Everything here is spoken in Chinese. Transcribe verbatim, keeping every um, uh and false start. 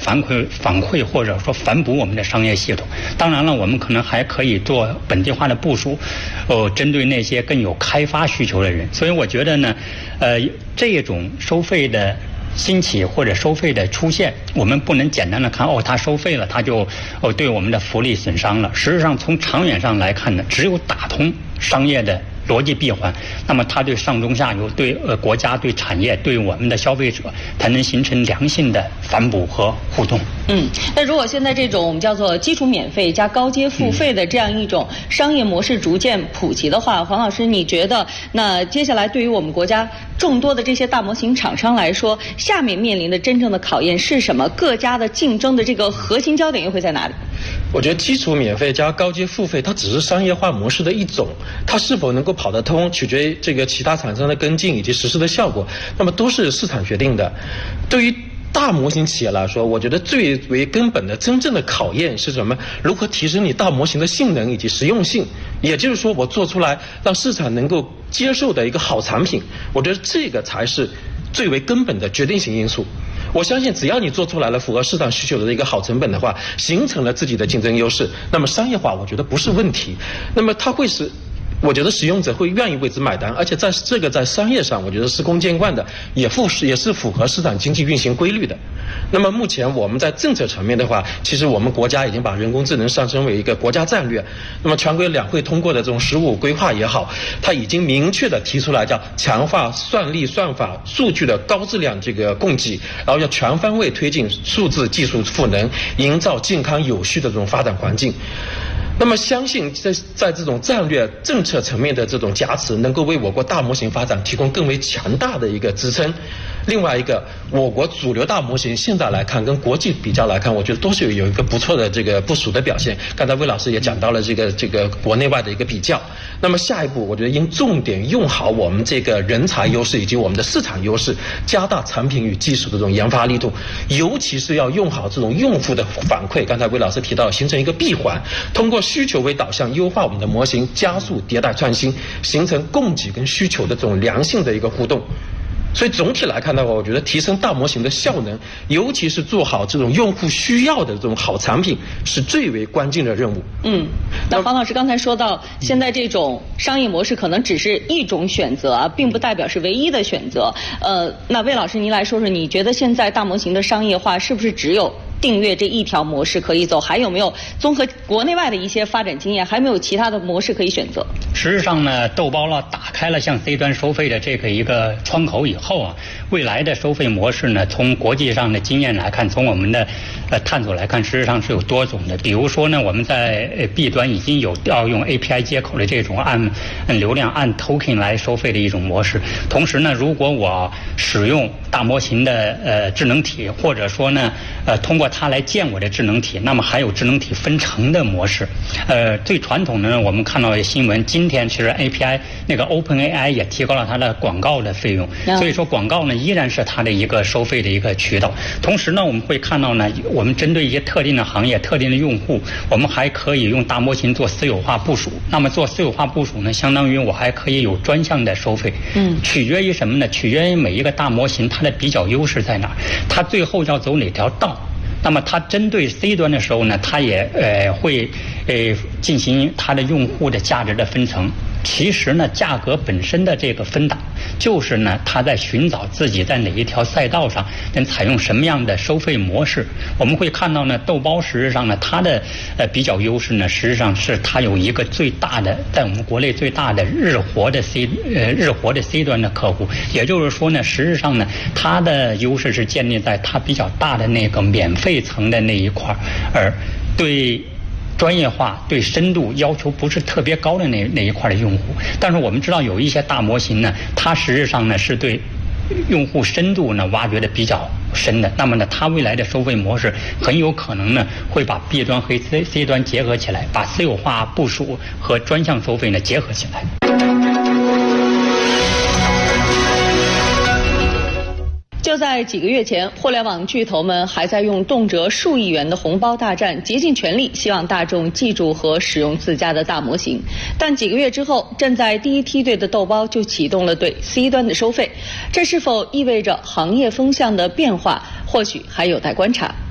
反馈反馈或者说反哺我们的商业系统。当然了，我们可能还可以做本地化的部署，呃，针对那些更有开发需求的人。所以我觉得呢，呃，这种收费的兴起或者收费的出现，我们不能简单的看哦，它收费了，它就哦对我们的福利损伤了。实际上，从长远上来看呢，只有打通商业的逻辑闭环，那么它对上中下游、对呃国家、对产业、对我们的消费者，才能形成良性的反哺和互动。 嗯，那如果现在这种我们叫做基础免费加高阶付费的这样一种商业模式逐渐普及的话，黄老师，你觉得那接下来对于我们国家众多的这些大模型厂商来说，下面面临的真正的考验是什么？各家的竞争的这个核心焦点又会在哪里？ 我觉得基础免费加高阶付费，它只是商业化模式的一种，它是否能够跑得通，取决于这个其他厂商的跟进以及实施的效果，那么都是市场决定的。对于大模型企业来说，我觉得最为根本的真正的考验是什么？如何提升你大模型的性能以及实用性？也就是说，我做出来让市场能够接受的一个好产品，我觉得这个才是最为根本的决定性因素。我相信，只要你做出来了符合市场需求的一个好成本的话，形成了自己的竞争优势，那么商业化我觉得不是问题。那么它会使我觉得使用者会愿意为之买单，而且在这个在商业上，我觉得司空见惯的，也符也是符合市场经济运行规律的。那么目前我们在政策层面的话，其实我们国家已经把人工智能上升为一个国家战略。那么全国两会通过的这种“十五”规划也好，它已经明确的提出来叫强化算力、算法、数据的高质量这个供给，然后要全方位推进数字技术赋能，营造健康有序的这种发展环境。那么相信在在这种战略政策层面的这种加持，能够为我国大模型发展提供更为强大的一个支撑。另外一个，我国主流大模型现在来看，跟国际比较来看，我觉得都是有一个不错的这个部署的表现。刚才魏老师也讲到了这个这个国内外的一个比较。那么下一步，我觉得应重点用好我们这个人才优势以及我们的市场优势，加大产品与技术的这种研发力度，尤其是要用好这种用户的反馈。刚才魏老师提到，形成一个闭环，通过需求为导向，优化我们的模型，加速迭代创新，形成供给跟需求的这种良性的一个互动。所以总体来看的话，我觉得提升大模型的效能，尤其是做好这种用户需要的这种好产品，是最为关键的任务。 嗯，那黄老师刚才说到，现在这种商业模式可能只是一种选择啊，并不代表是唯一的选择。呃，那魏老师您来说说，你觉得现在大模型的商业化是不是只有订阅这一条模式可以走？还有没有综合国内外的一些发展经验，还没有其他的模式可以选择？ 实际上呢，豆包了打开了向 C 端收费的这个一个窗口以后啊，未来的收费模式呢，从国际上的经验来看，从我们的呃探索来看，实际上是有多种的。比如说呢，我们在呃 B 端已经有调用 A P I 接口的这种按按流量按 token 来收费的一种模式。同时呢，如果我使用大模型的呃智能体，或者说呢呃通过它来建我的智能体，那么还有智能体分成的模式。呃，最传统的呢，我们看到的新闻，今天其实 A P I 那个 OpenAI 也提高了它的广告的费用，所以说广告呢依然是它的一个收费的一个渠道。同时呢，我们会看到呢，我们针对一些特定的行业、特定的用户，我们还可以用大模型做私有化部署。那么做私有化部署呢，相当于我还可以有专项的收费。嗯，取决于什么呢？取决于每一个大模型它的比较优势在哪儿，它最后要走哪条道。那么它针对 C 端的时候呢，它也呃会呃进行它的用户的价值的分层。其实呢，价格本身的这个分档，就是呢，它在寻找自己在哪一条赛道上能采用什么样的收费模式。我们会看到呢，豆包实际上呢，它的呃比较优势呢，实际上是它有一个最大的，在我们国内最大的日活的 C 呃日活的 C 端的客户。也就是说呢，实际上呢，它的优势是建立在它比较大的那个免费层的那一块，而对专业化、对深度要求不是特别高的那那一块的用户。但是我们知道有一些大模型呢，它实际上呢是对用户深度呢挖掘的比较深的。那么呢，它未来的收费模式很有可能呢会把 B 端和 C C 端结合起来，把私有化部署和专项收费呢结合起来。 就在几个月前，互联网巨头们还在用动辄数亿元的红包大战，竭尽全力希望大众记住和使用自家的大模型。但几个月之后，站在第一梯队的豆包就启动了对 C 端的收费，这是否意味着行业风向的变化？或许还有待观察。